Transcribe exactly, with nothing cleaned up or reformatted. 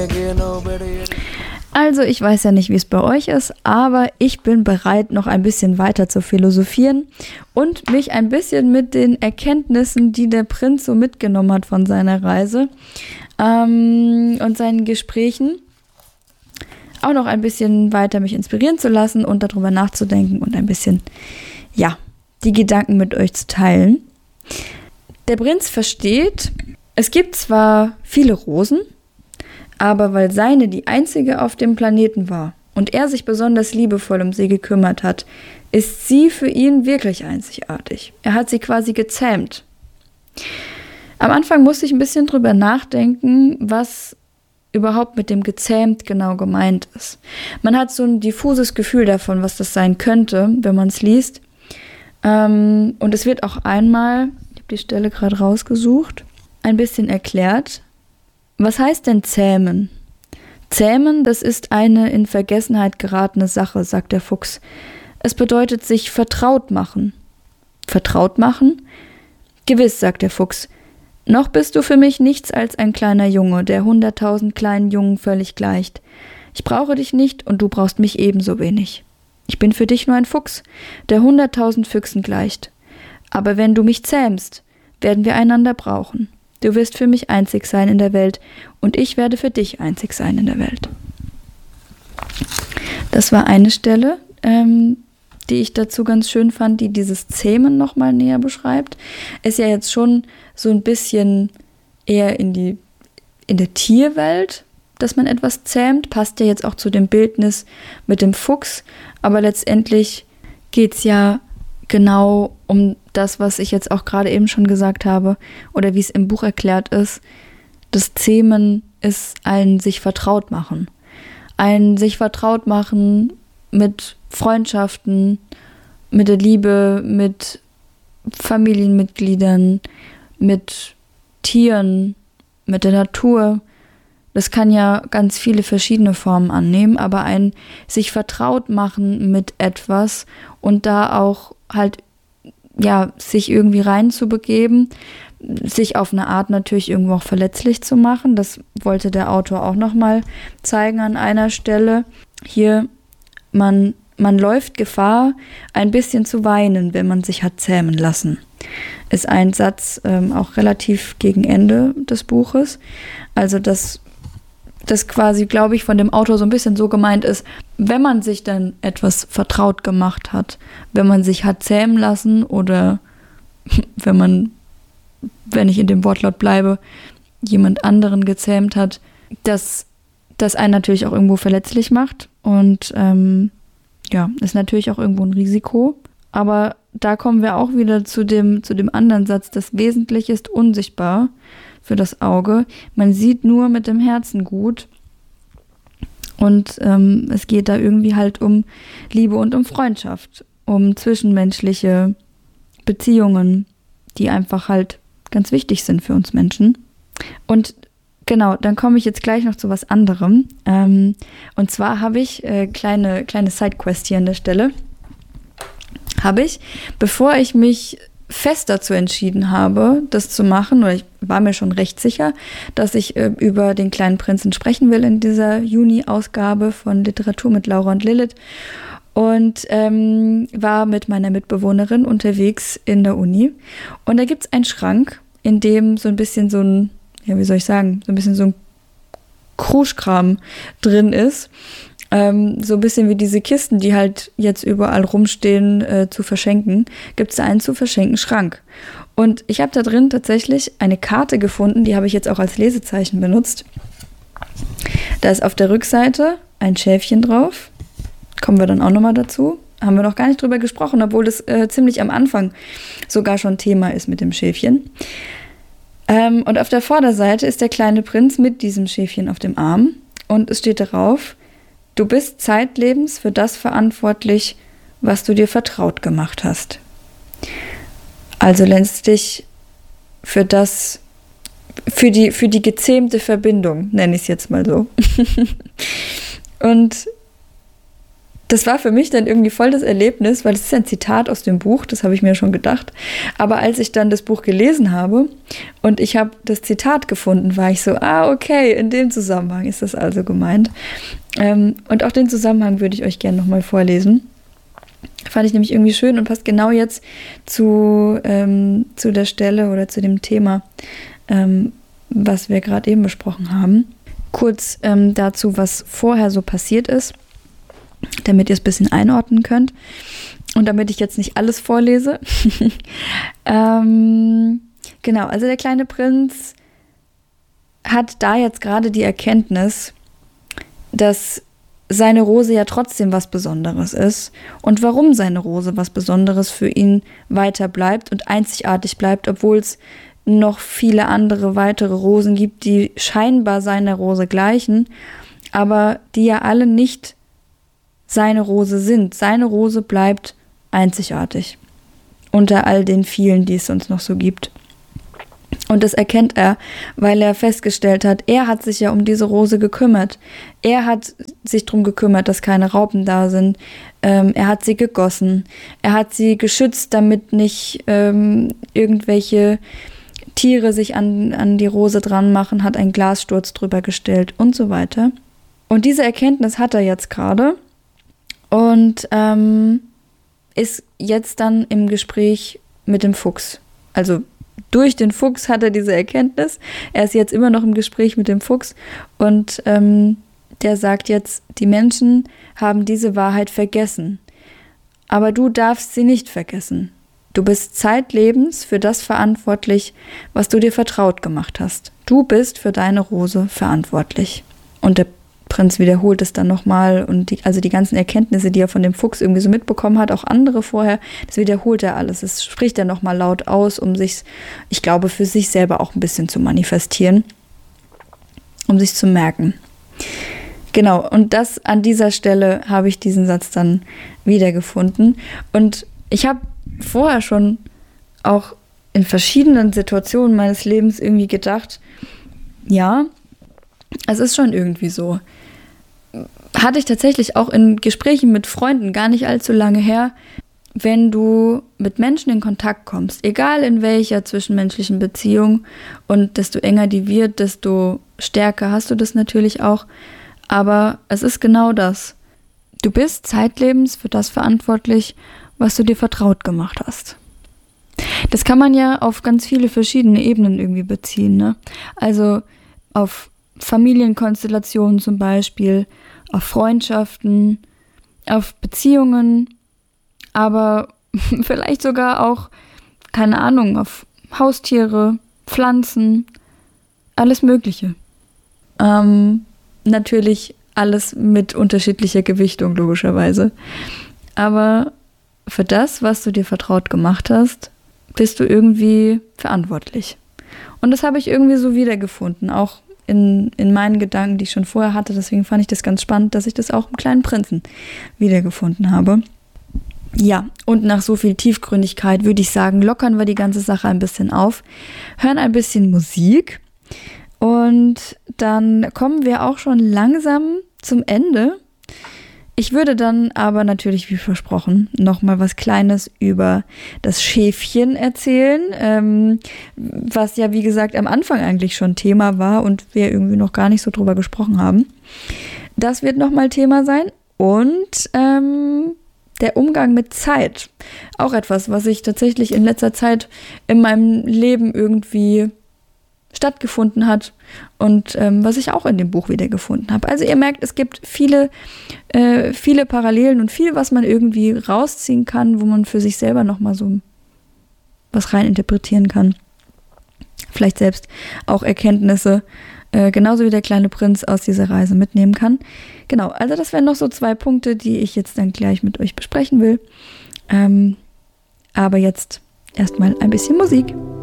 Also ich weiß ja nicht, wie es bei euch ist, aber ich bin bereit, noch ein bisschen weiter zu philosophieren und mich ein bisschen mit den Erkenntnissen, die der Prinz so mitgenommen hat von seiner Reise ähm, und seinen Gesprächen, auch noch ein bisschen weiter mich inspirieren zu lassen und darüber nachzudenken und ein bisschen, ja, die Gedanken mit euch zu teilen. Der Prinz versteht, es gibt zwar viele Rosen, aber weil seine die einzige auf dem Planeten war und er sich besonders liebevoll um sie gekümmert hat, ist sie für ihn wirklich einzigartig. Er hat sie quasi gezähmt. Am Anfang musste ich ein bisschen drüber nachdenken, was überhaupt mit dem gezähmt genau gemeint ist. Man hat so ein diffuses Gefühl davon, was das sein könnte, wenn man es liest. Ähm, und es wird auch einmal, ich habe die Stelle gerade rausgesucht, ein bisschen erklärt. Was heißt denn zähmen? Zähmen, das ist eine in Vergessenheit geratene Sache, sagt der Fuchs. Es bedeutet sich vertraut machen. Vertraut machen? Gewiss, sagt der Fuchs. Noch bist du für mich nichts als ein kleiner Junge, der hunderttausend kleinen Jungen völlig gleicht. Ich brauche dich nicht und du brauchst mich ebenso wenig. Ich bin für dich nur ein Fuchs, der hunderttausend Füchsen gleicht. Aber wenn du mich zähmst, werden wir einander brauchen. Du wirst für mich einzig sein in der Welt und ich werde für dich einzig sein in der Welt. Das war eine Stelle, ähm, die ich dazu ganz schön fand, die dieses Zähmen nochmal näher beschreibt. Ist ja jetzt schon so ein bisschen eher in die in der Tierwelt, dass man etwas zähmt, passt ja jetzt auch zu dem Bildnis mit dem Fuchs, aber letztendlich geht es ja genau um das, was ich jetzt auch gerade eben schon gesagt habe oder wie es im Buch erklärt ist. Das Zähmen ist ein sich vertraut machen. Ein sich vertraut machen mit Freundschaften, mit der Liebe, mit Familienmitgliedern, mit Tieren, mit der Natur. Das kann ja ganz viele verschiedene Formen annehmen, aber ein sich vertraut machen mit etwas und da auch halt, ja, sich irgendwie reinzubegeben, sich auf eine Art natürlich irgendwo auch verletzlich zu machen. Das wollte der Autor auch nochmal zeigen an einer Stelle. Hier, man, man läuft Gefahr, ein bisschen zu weinen, wenn man sich hat zähmen lassen. Ist ein Satz ähm, auch relativ gegen Ende des Buches. Also das das quasi, glaube ich, von dem Autor so ein bisschen so gemeint ist, wenn man sich dann etwas vertraut gemacht hat, wenn man sich hat zähmen lassen oder wenn man, wenn ich in dem Wortlaut bleibe, jemand anderen gezähmt hat, dass das einen natürlich auch irgendwo verletzlich macht und ähm, ja, ist natürlich auch irgendwo ein Risiko. Aber da kommen wir auch wieder zu dem, zu dem anderen Satz, das Wesentliche ist unsichtbar für das Auge. Man sieht nur mit dem Herzen gut. Und ähm, es geht da irgendwie halt um Liebe und um Freundschaft, um zwischenmenschliche Beziehungen, die einfach halt ganz wichtig sind für uns Menschen. Und genau, dann komme ich jetzt gleich noch zu was anderem. Ähm, und zwar habe ich äh, kleine, kleine Sidequest hier an der Stelle. Habe ich, bevor ich mich fest dazu entschieden habe, das zu machen, oder ich war mir schon recht sicher, dass ich äh, über den kleinen Prinzen sprechen will in dieser Juni-Ausgabe von Literatur mit Laura und Lilith und ähm, war mit meiner Mitbewohnerin unterwegs in der Uni und da gibt es einen Schrank, in dem so ein bisschen so ein, ja wie soll ich sagen, so ein bisschen so ein Kruschkram drin ist. Ähm, so ein bisschen wie diese Kisten, die halt jetzt überall rumstehen, äh, zu verschenken, gibt es da einen zu verschenken Schrank. Und ich habe da drin tatsächlich eine Karte gefunden, die habe ich jetzt auch als Lesezeichen benutzt. Da ist auf der Rückseite ein Schäfchen drauf. Kommen wir dann auch nochmal dazu. Haben wir noch gar nicht drüber gesprochen, obwohl das äh, ziemlich am Anfang sogar schon Thema ist mit dem Schäfchen. Ähm, und auf der Vorderseite ist der kleine Prinz mit diesem Schäfchen auf dem Arm. Und es steht darauf: Du bist zeitlebens für das verantwortlich, was du dir vertraut gemacht hast. Also letztlich für das, für die, für die gezähmte Verbindung, nenne ich es jetzt mal so. Und das war für mich dann irgendwie voll das Erlebnis, weil es ist ein Zitat aus dem Buch, das habe ich mir schon gedacht. Aber als ich dann das Buch gelesen habe und ich habe das Zitat gefunden, war ich so, ah, okay, in dem Zusammenhang ist das also gemeint. Ähm, und auch den Zusammenhang würde ich euch gerne nochmal vorlesen. Fand ich nämlich irgendwie schön und passt genau jetzt zu, ähm, zu der Stelle oder zu dem Thema, ähm, was wir gerade eben besprochen haben. Kurz ähm, dazu, was vorher so passiert ist, damit ihr es ein bisschen einordnen könnt und damit ich jetzt nicht alles vorlese. ähm, genau, also der kleine Prinz hat da jetzt gerade die Erkenntnis, dass seine Rose ja trotzdem was Besonderes ist und warum seine Rose was Besonderes für ihn weiter bleibt und einzigartig bleibt, obwohl es noch viele andere weitere Rosen gibt, die scheinbar seiner Rose gleichen, aber die ja alle nicht seine Rose sind. Seine Rose bleibt einzigartig unter all den vielen, die es sonst noch so gibt. Und das erkennt er, weil er festgestellt hat, er hat sich ja um diese Rose gekümmert. Er hat sich darum gekümmert, dass keine Raupen da sind. Ähm, er hat sie gegossen. Er hat sie geschützt, damit nicht ähm, irgendwelche Tiere sich an, an die Rose dran machen, hat einen Glassturz drüber gestellt und so weiter. Und diese Erkenntnis hat er jetzt gerade und ähm, ist jetzt dann im Gespräch mit dem Fuchs. Also durch den Fuchs hat er diese Erkenntnis. Er ist jetzt immer noch im Gespräch mit dem Fuchs und ähm, der sagt jetzt, die Menschen haben diese Wahrheit vergessen. Aber du darfst sie nicht vergessen. Du bist zeitlebens für das verantwortlich, was du dir vertraut gemacht hast. Du bist für deine Rose verantwortlich. Und der Prinz wiederholt es dann nochmal und die, also die ganzen Erkenntnisse, die er von dem Fuchs irgendwie so mitbekommen hat, auch andere vorher, das wiederholt er alles. Das spricht er nochmal laut aus, um sich, ich glaube, für sich selber auch ein bisschen zu manifestieren, um sich zu merken. Genau, und das an dieser Stelle habe ich diesen Satz dann wiedergefunden. Und ich habe vorher schon auch in verschiedenen Situationen meines Lebens irgendwie gedacht, ja, es ist schon irgendwie so. Hatte ich tatsächlich auch in Gesprächen mit Freunden gar nicht allzu lange her, wenn du mit Menschen in Kontakt kommst, egal in welcher zwischenmenschlichen Beziehung, und desto enger die wird, desto stärker hast du das natürlich auch, aber es ist genau das. Du bist zeitlebens für das verantwortlich, was du dir vertraut gemacht hast. Das kann man ja auf ganz viele verschiedene Ebenen irgendwie beziehen, ne? Also auf Familienkonstellationen zum Beispiel, auf Freundschaften, auf Beziehungen, aber vielleicht sogar auch, keine Ahnung, auf Haustiere, Pflanzen, alles Mögliche. Ähm, natürlich alles mit unterschiedlicher Gewichtung, logischerweise. Aber für das, was du dir vertraut gemacht hast, bist du irgendwie verantwortlich. Und das habe ich irgendwie so wiedergefunden, auch in, in meinen Gedanken, die ich schon vorher hatte. Deswegen fand ich das ganz spannend, dass ich das auch im Kleinen Prinzen wiedergefunden habe. Ja, und nach so viel Tiefgründigkeit würde ich sagen, lockern wir die ganze Sache ein bisschen auf, hören ein bisschen Musik und dann kommen wir auch schon langsam zum Ende. Ich würde dann aber natürlich, wie versprochen, nochmal was Kleines über das Schäfchen erzählen, ähm, was ja, wie gesagt, am Anfang eigentlich schon Thema war und wir irgendwie noch gar nicht so drüber gesprochen haben. Das wird nochmal Thema sein und ähm, der Umgang mit Zeit. Auch etwas, was ich tatsächlich in letzter Zeit in meinem Leben irgendwie stattgefunden hat und ähm, was ich auch in dem Buch wiedergefunden habe. Also ihr merkt, es gibt viele, äh, viele Parallelen und viel, was man irgendwie rausziehen kann, wo man für sich selber nochmal so was rein interpretieren kann. Vielleicht selbst auch Erkenntnisse, äh, genauso wie der kleine Prinz aus dieser Reise mitnehmen kann. Genau, also das wären noch so zwei Punkte, die ich jetzt dann gleich mit euch besprechen will. Ähm, aber jetzt erstmal ein bisschen Musik.